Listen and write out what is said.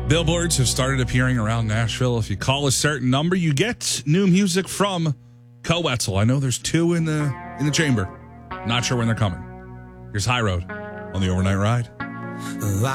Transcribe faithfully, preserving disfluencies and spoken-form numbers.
Billboards have started appearing around Nashville. If you call a certain number, you get new music from Coetzel. I know there's two in the in the chamber. Not sure when they're coming. Here's High Road on the Overnight Ride. I